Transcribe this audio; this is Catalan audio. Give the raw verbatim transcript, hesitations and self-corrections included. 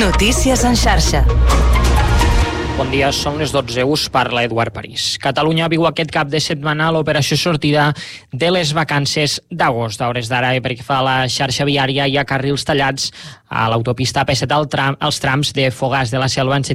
Notícies en xarxa. Bon dia, són les dotze, us parla Eduard París. Catalunya viu aquest cap de setmana l'operació sortida de les vacances d'agost. A hores d'ara, perquè fa la xarxa viària, hi ha carrils tallats a l'autopista A P set al tram, als trams de Fogars de la Selva en sentit